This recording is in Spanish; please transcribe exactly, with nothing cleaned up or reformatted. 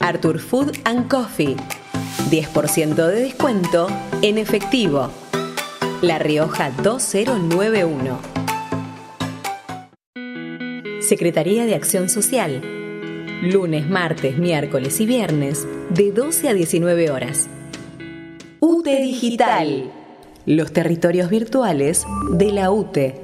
Artur Food and Coffee. diez por ciento de descuento en efectivo. La Rioja dos mil noventa y uno. Secretaría de Acción Social. Lunes, martes, miércoles y viernes de doce a diecinueve horas. U T E Digital. Los territorios virtuales de la U T E.